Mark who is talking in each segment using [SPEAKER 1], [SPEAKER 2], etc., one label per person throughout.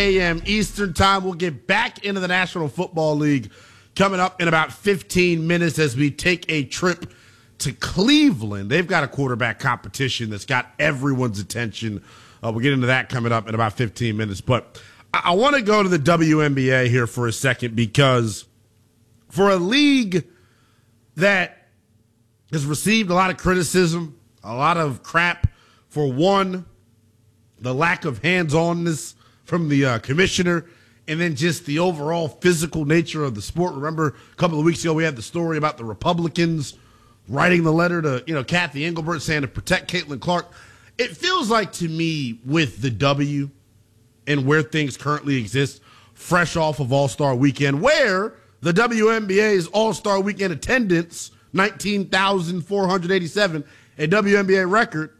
[SPEAKER 1] a.m. Eastern time. We'll get back into the National Football League coming up in about 15 minutes as we take a trip to Cleveland. They've got a quarterback competition that's got everyone's attention. We'll get into that coming up in about 15 minutes. But I want to go to the WNBA here for a second, because for a league that has received a lot of criticism, a lot of crap for, one, the lack of hands-onness from the commissioner, and then just the overall physical nature of the sport. Remember, a couple of weeks ago we had the story about the Republicans writing the letter to Kathy Engelbert saying to protect Caitlin Clark. It feels like to me, with the W and where things currently exist, fresh off of All-Star Weekend, where the WNBA's All-Star Weekend attendance, 19,487, a WNBA record,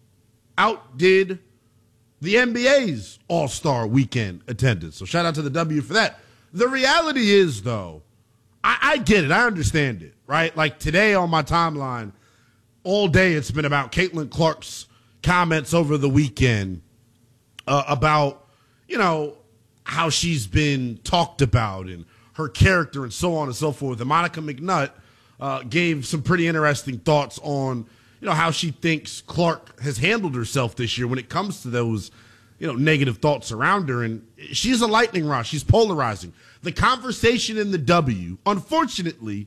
[SPEAKER 1] outdid the NBA's All-Star Weekend attendance. So shout out to the W for that. The reality is, though, I get it. I understand it, right? Like today on my timeline, all day it's been about Caitlin Clark's comments over the weekend about, how she's been talked about and her character and so on and so forth. And Monica McNutt gave some pretty interesting thoughts on, how she thinks Clark has handled herself this year when it comes to those, negative thoughts around her. And she's a lightning rod. She's polarizing. The conversation in the W, unfortunately,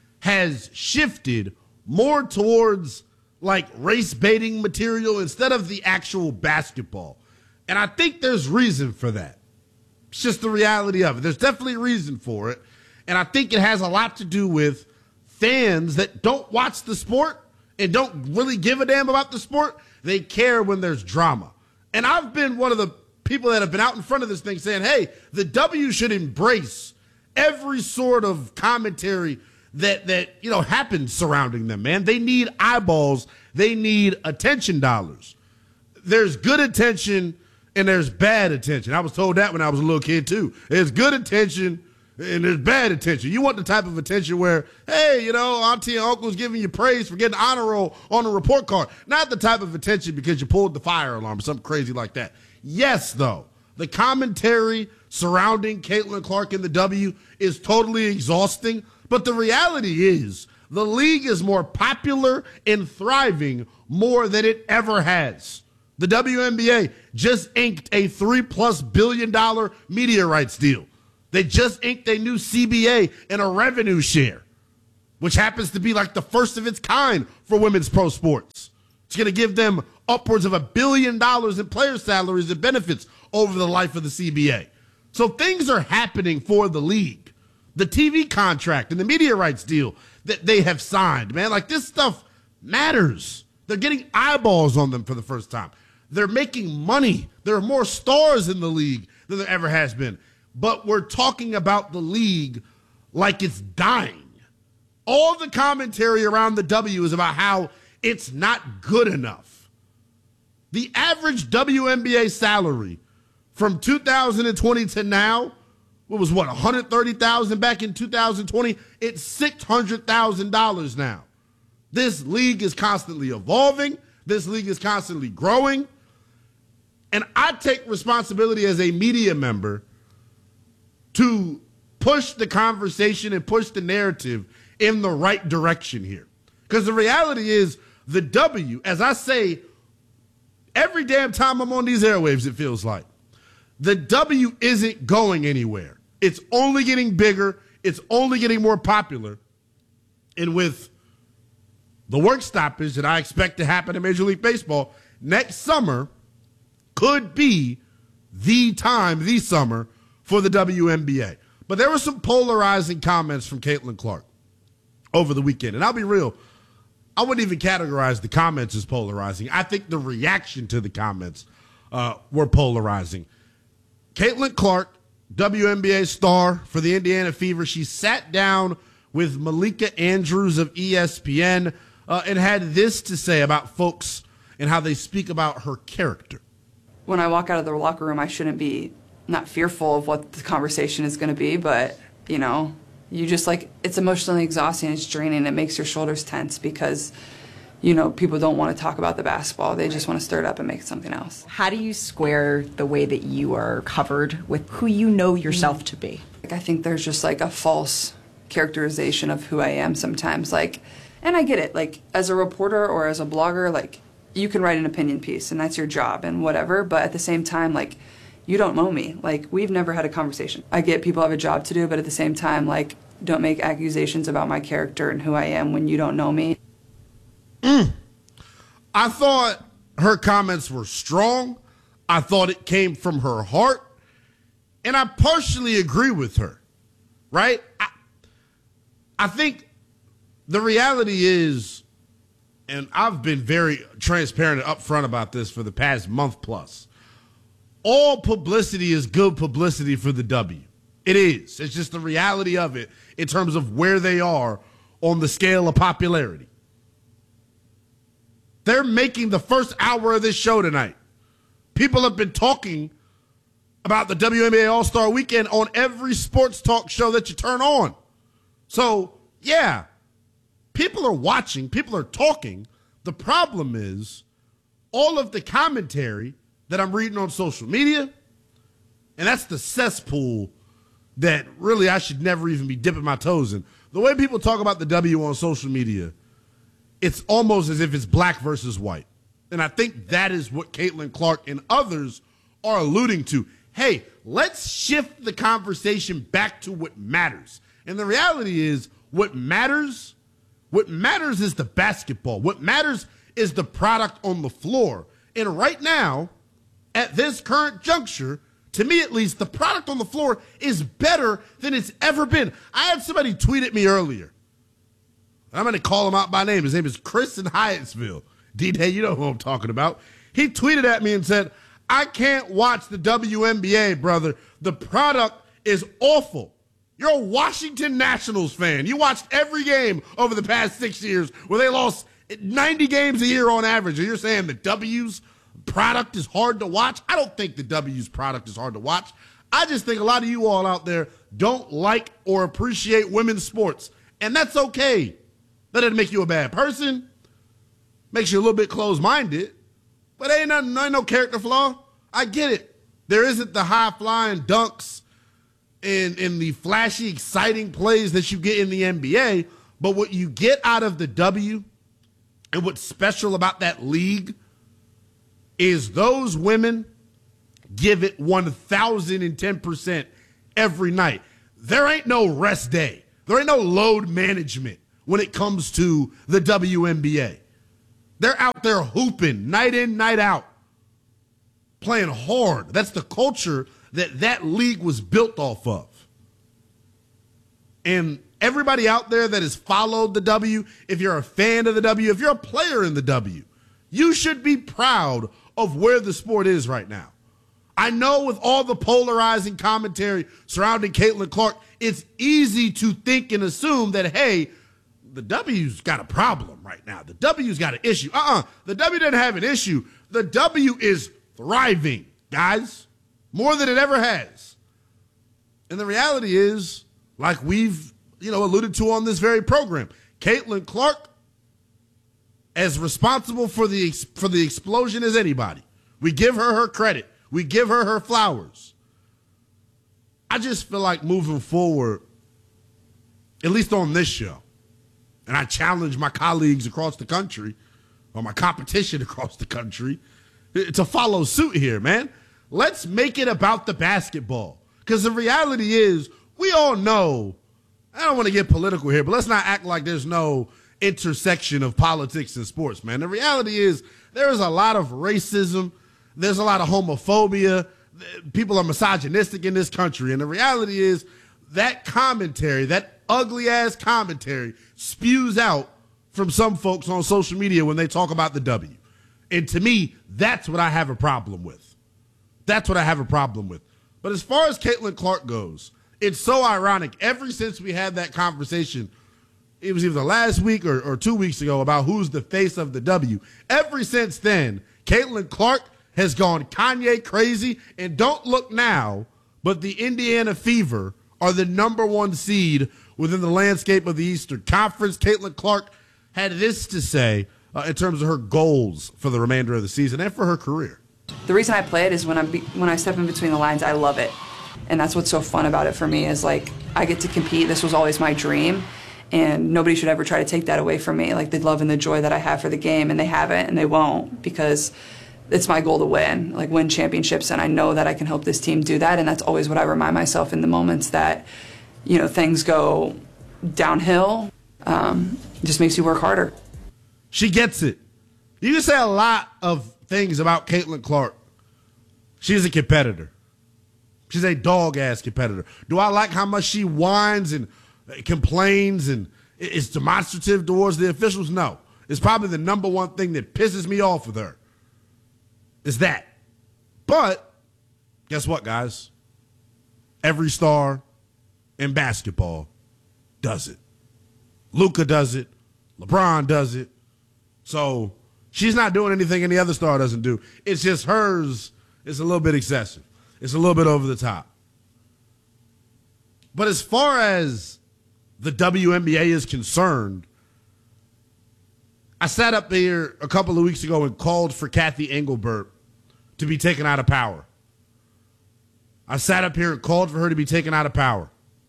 [SPEAKER 1] has shifted more towards like race baiting material instead of the actual basketball. And I think there's reason for that. It's just the reality of it. There's definitely a reason for it. And I think it has a lot to do with fans that don't watch the sport and don't really give a damn about the sport. They care when there's drama. And I've been one of the people that have been out in front of this thing saying, hey, the W should embrace every sort of commentary that happens surrounding them, man. They need eyeballs. They need attention dollars. There's good attention and there's bad attention. I was told that when I was a little kid, too. There's good attention and there's bad attention. You want the type of attention where, hey, auntie and uncle's giving you praise for getting honor roll on a report card. Not the type of attention because you pulled the fire alarm or something crazy like that. Yes, though, the commentary surrounding Caitlin Clark in the W is totally exhausting. But the reality is the league is more popular and thriving more than it ever has. The WNBA just inked a $3+ billion media rights deal. They just inked a new CBA and a revenue share, which happens to be like the first of its kind for women's pro sports. It's going to give them upwards of $1 billion in player salaries and benefits over the life of the CBA. So things are happening for the league. The TV contract and the media rights deal that they have signed, man, like this stuff matters. They're getting eyeballs on them for the first time. They're making money. There are more stars in the league than there ever has been. But we're talking about the league like it's dying. All the commentary around the W is about how it's not good enough. The average WNBA salary from 2020 to now, $130,000 back in 2020? It's $600,000 now. This league is constantly evolving. This league is constantly growing. And I take responsibility as a media member to push the conversation and push the narrative in the right direction here. Because the reality is the W, as I say, every damn time I'm on these airwaves, it feels like, the W isn't going anywhere. It's only getting bigger. It's only getting more popular. And with the work stoppage that I expect to happen in Major League Baseball, next summer could be the summer for the WNBA. But there were some polarizing comments from Caitlin Clark over the weekend. And I'll be real, I wouldn't even categorize the comments as polarizing. I think the reaction to the comments were polarizing. Caitlin Clark, WNBA star for the Indiana Fever, she sat down with Malika Andrews of ESPN and had this to say about folks and how they speak about her character.
[SPEAKER 2] When I walk out of the locker room, I shouldn't be not fearful of what the conversation is going to be, but, you just it's emotionally exhausting, it's draining, it makes your shoulders tense because people don't want to talk about the basketball. They just want to stir it up and make it something else.
[SPEAKER 3] How do you square the way that you are covered with who you know yourself to be?
[SPEAKER 2] I think there's just like a false characterization of who I am sometimes. And I get it. As a reporter or as a blogger, you can write an opinion piece and that's your job and whatever. But at the same time, you don't know me. We've never had a conversation. I get people have a job to do, but at the same time, don't make accusations about my character and who I am when you don't know me.
[SPEAKER 1] I thought her comments were strong. I thought it came from her heart. And I partially agree with her, right? I think the reality is, and I've been very transparent and upfront about this for the past month plus, all publicity is good publicity for the W. It is. It's just the reality of it in terms of where they are on the scale of popularity. They're making the first hour of this show tonight. People have been talking about the WNBA All-Star Weekend on every sports talk show that you turn on. So, yeah, people are watching. People are talking. The problem is all of the commentary that I'm reading on social media, and that's the cesspool that really I should never even be dipping my toes in. The way people talk about the W on social media, it's almost as if it's black versus white. And I think that is what Caitlin Clark and others are alluding to. Hey, let's shift the conversation back to what matters. And the reality is what matters is the basketball. What matters is the product on the floor. And right now, at this current juncture, to me at least, the product on the floor is better than it's ever been. I had somebody tweet at me earlier. I'm going to call him out by name. His name is Chris in Hyattsville. D-Day, you know who I'm talking about. He tweeted at me and said, I can't watch the WNBA, brother. The product is awful. You're a Washington Nationals fan. You watched every game over the past 6 years where they lost 90 games a year on average. And you're saying the W's product is hard to watch? I don't think the W's product is hard to watch. I just think a lot of you all out there don't like or appreciate women's sports. And that's okay. That doesn't make you a bad person. Makes you a little bit closed-minded. But ain't no character flaw. I get it. There isn't the high-flying dunks and the flashy, exciting plays that you get in the NBA. But what you get out of the W and what's special about that league is those women give it 1,010% every night. There ain't no rest day. There ain't no load management when it comes to the WNBA. They're out there hooping night in, night out, playing hard. That's the culture that league was built off of. And everybody out there that has followed the W, if you're a fan of the W, if you're a player in the W, you should be proud of where the sport is right now. I know with all the polarizing commentary surrounding Caitlin Clark, it's easy to think and assume that, hey, the W's got a problem right now. The W's got an issue. The W doesn't have an issue. The W is thriving, guys, more than it ever has. And the reality is, like we've alluded to on this very program, Caitlin Clark, as responsible for the explosion as anybody. We give her her credit. We give her her flowers. I just feel like moving forward, at least on this show, and I challenge my colleagues across the country, or my competition across the country, to follow suit here, man. Let's make it about the basketball. Because the reality is, we all know, I don't want to get political here, but let's not act like there's no intersection of politics and sports, man. The reality is, there is a lot of racism. There's a lot of homophobia. People are misogynistic in this country. And the reality is, that commentary, that ugly-ass commentary, spews out from some folks on social media when they talk about the W. And to me, that's what I have a problem with. That's what I have a problem with. But as far as Caitlin Clark goes, it's so ironic. Ever since we had that conversation, it was either last week or 2 weeks ago about who's the face of the W. Ever since then, Caitlin Clark has gone Kanye crazy. And don't look now, but the Indiana Fever are the #1 seed within the landscape of the Eastern Conference. Caitlin Clark had this to say in terms of her goals for the remainder of the season and for her career.
[SPEAKER 2] The reason I play it is when I step in between the lines, I love it. And that's what's so fun about it for me is like I get to compete. This was always my dream. And nobody should ever try to take that away from me. Like the love and the joy that I have for the game, and they haven't and they won't, because it's my goal to win, like win championships. And I know that I can help this team do that. And that's always what I remind myself in the moments that, you know, things go downhill. It just makes you work harder.
[SPEAKER 1] She gets it. You can say a lot of things about Caitlin Clark. She's a competitor. She's a dog-ass competitor. Do I like how much she whines and complains and is demonstrative towards the officials? No. It's probably the number one thing that pisses me off with her. Is that. But guess what, guys? Every star in basketball does it. Luka does it. LeBron does it. So she's not doing anything any other star doesn't do. It's just hers is a little bit excessive. It's a little bit over the top. But as far as the WNBA is concerned, I sat up here a couple of weeks ago and called for Kathy Engelbert to be taken out of power. I sat up here and called for her to be taken out of power.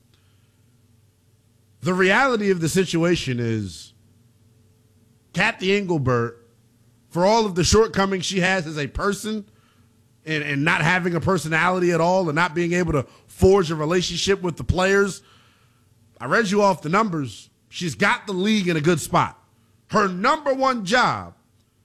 [SPEAKER 1] The reality of the situation is Kathy Engelbert, for all of the shortcomings she has as a person and not having a personality at all and not being able to forge a relationship with the players, I read you off the numbers. She's got the league in a good spot. Her number one job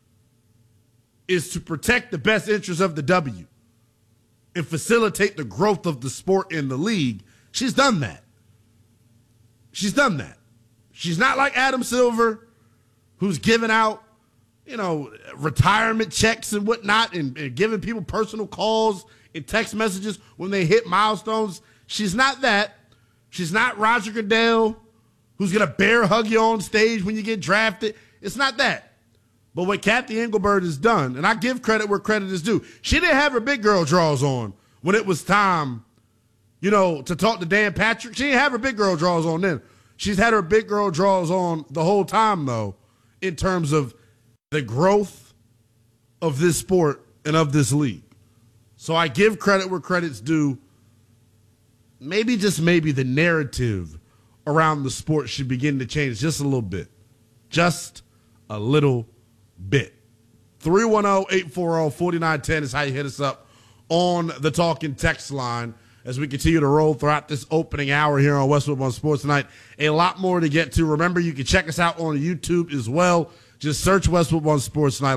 [SPEAKER 1] is to protect the best interests of the W and facilitate the growth of the sport in the league. She's done that. She's done that. She's not like Adam Silver, who's giving out, retirement checks and whatnot and giving people personal calls and text messages when they hit milestones. She's not that. She's not Roger Goodell, who's going to bear hug you on stage when you get drafted. It's not that. But what Kathy Engelbert has done, and I give credit where credit is due, she didn't have her big girl draws on when it was time, to talk to Dan Patrick. She didn't have her big girl draws on then. She's had her big girl draws on the whole time, though, in terms of the growth of this sport and of this league. So I give credit where credit's due. Maybe, just maybe, the narrative around the sport should begin to change just a little bit. Just a little bit. 310-840-4910 is how you hit us up on the Talking Text line as we continue to roll throughout this opening hour here on Westwood One Sports Tonight. A lot more to get to. Remember, you can check us out on YouTube as well. Just search Westwood One Sports Tonight.